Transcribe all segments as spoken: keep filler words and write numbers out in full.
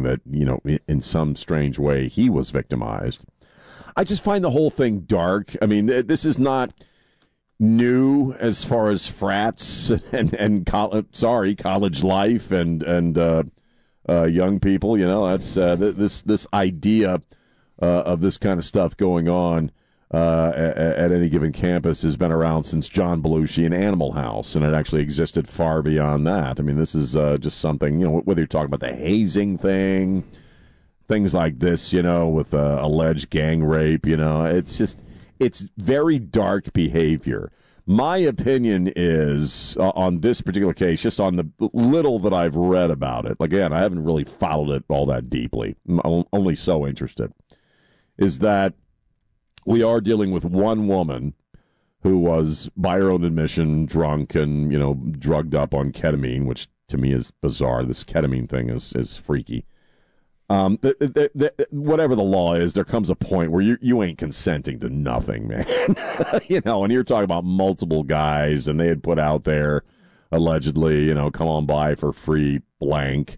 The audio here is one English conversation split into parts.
that, you know, in some strange way he was victimized. I just find the whole thing dark. I mean, this is not new as far as frats and, and college, sorry, college life and, and uh, uh, young people. You know, that's uh, this this idea uh, of this kind of stuff going on uh, at, at any given campus has been around since John Belushi and Animal House, and it actually existed far beyond that. I mean, this is uh, just something, you know, whether you're talking about the hazing thing, things like this, you know, with uh, alleged gang rape, you know, it's just, it's very dark behavior. My opinion is, uh, on this particular case, just on the little that I've read about it, again, I haven't really followed it all that deeply, I'm only so interested, is that we are dealing with one woman who was, by her own admission, drunk and, you know, drugged up on ketamine, which to me is bizarre. This ketamine thing is, is freaky. Um, the, the, the, whatever the law is, there comes a point where you you ain't consenting to nothing, man. You know, and you're talking about multiple guys, and they had put out there, allegedly, you know, come on by for free blank,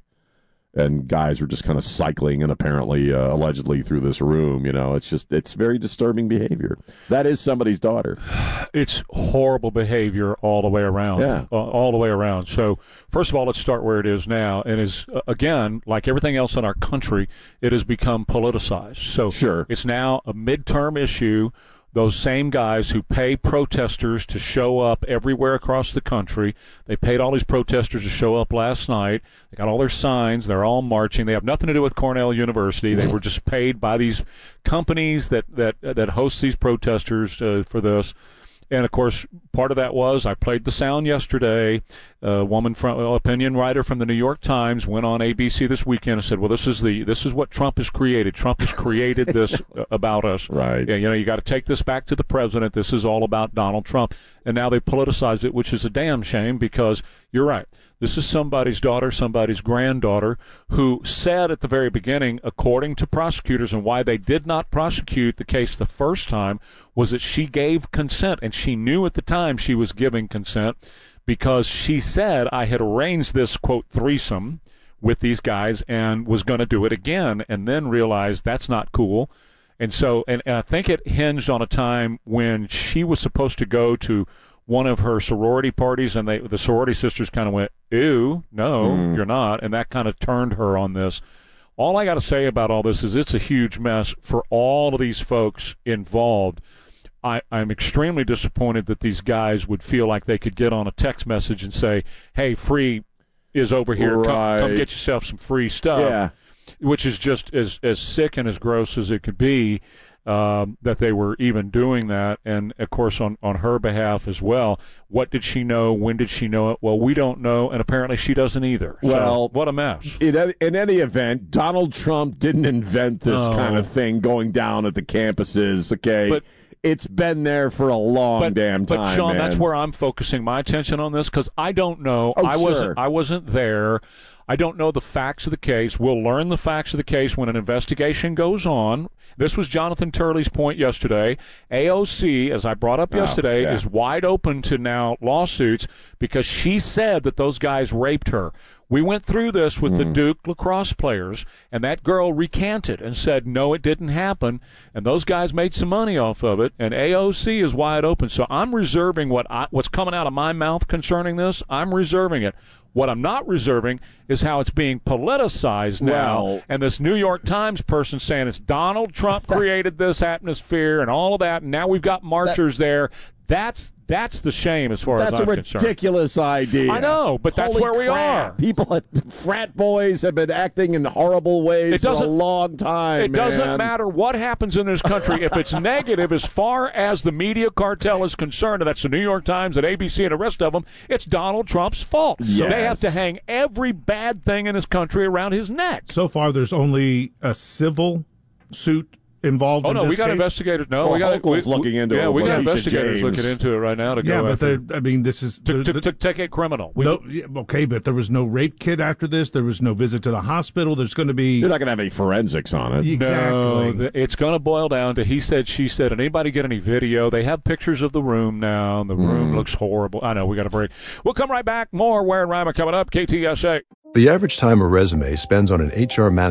and guys were just kind of cycling and apparently, uh, allegedly through this room. You know, it's just, it's very disturbing behavior. That is somebody's daughter. It's horrible behavior all the way around. Yeah. Uh, all the way around. So, first of all, let's start where it is now. And is, uh, again, like everything else in our country, it has become politicized. So, sure. It's now a midterm issue. Those same guys who pay protesters to show up everywhere across the country. They paid all these protesters to show up last night. They got all their signs. They're all marching. They have nothing to do with Cornell University. They were just paid by these companies that, that, that host these protesters uh, for this. And, of course, part of that was I played the sound yesterday. A woman, from uh, opinion writer from the New York Times, went on A B C this weekend and said, well, this is the this is what Trump has created. Trump has created this about us. Right. Yeah, you know, you got to take this back to the president. This is all about Donald Trump. And now they politicized it, which is a damn shame because you're right. This is somebody's daughter, somebody's granddaughter, who said at the very beginning, according to prosecutors, and why they did not prosecute the case the first time, was that she gave consent, and she knew at the time she was giving consent because she said, I had arranged this, quote, threesome with these guys and was going to do it again, and then realized that's not cool. And so, and, and I think it hinged on a time when she was supposed to go to one of her sorority parties, and they, the sorority sisters kind of went, ew, no, mm. you're not, and that kind of turned her on this. All I got to say about all this is it's a huge mess for all of these folks involved. I, I'm extremely disappointed that these guys would feel like they could get on a text message and say, hey, free is over here. Right. Come, come get yourself some free stuff, yeah. which is just as, as sick and as gross as it could be. Um, that they were even doing that, and of course on, on her behalf as well. What did she know? When did she know it? Well, we don't know, and apparently she doesn't either. Well, so, what a mess. In, in any event, Donald Trump didn't invent this oh. kind of thing going down at the campuses, okay? But, it's been there for a long but, damn time, But, Sean, man. that's where I'm focusing my attention on this, because I don't know. Oh, I sure. wasn't I wasn't there. I don't know the facts of the case. We'll learn the facts of the case when an investigation goes on. This was Jonathan Turley's point yesterday. A O C, as I brought up oh, yesterday, yeah. is wide open to now lawsuits because she said that those guys raped her. We went through this with mm. the Duke lacrosse players, and that girl recanted and said, no, it didn't happen, and those guys made some money off of it, and A O C is wide open. So I'm reserving what I, what's coming out of my mouth concerning this. I'm reserving it. What I'm not reserving is how it's being politicized now. Well, and this New York Times person saying it's Donald Trump created this atmosphere and all of that, and now we've got marchers that, there. That's that's the shame as far as I'm concerned. That's a ridiculous idea. I know, but that's Holy where we crap. are. People, frat boys have been acting in horrible ways for a long time, It man. doesn't matter what happens in this country. If it's negative as far as the media cartel is concerned, and that's the New York Times and A B C and the rest of them, it's Donald Trump's fault. Yes. They have to hang every bad thing in this country around his neck. So far, there's only a civil suit involved oh, in no, this we got case? investigators. No, well, we got Hochul's we, looking into yeah, it. we got Letitia investigators James. looking into it right now to yeah, go but after. I mean, this is To, the, to, to take a criminal. We, no, yeah, okay, but there was no rape kit after this. There was no visit to the hospital. There's going to be. You're not going to have any forensics on it. Exactly. No, the, it's going to boil down to he said, she said. And anybody get any video? They have pictures of the room now. And the mm. room looks horrible. I know, we got a break. We'll come right back. More Ware and Rima coming up. K T S A. The average time a resume spends on an H R manager